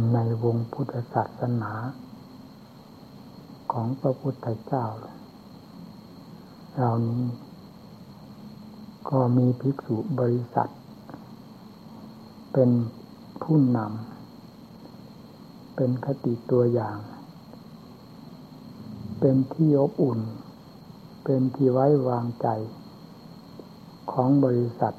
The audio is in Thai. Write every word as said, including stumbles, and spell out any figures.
ในวงพุทธศาสนาของพระพุทธเจ้าเรานี้ก็มีภิกษุบริษัทเป็นผู้นำเป็นคติตัวอย่างเป็นที่อบอุ่นเป็นที่ไว้วางใจของบริษัท